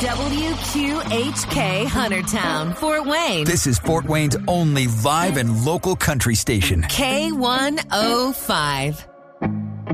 WQHK Huntertown, Fort Wayne. This is Fort Wayne's only live and local country station. K105.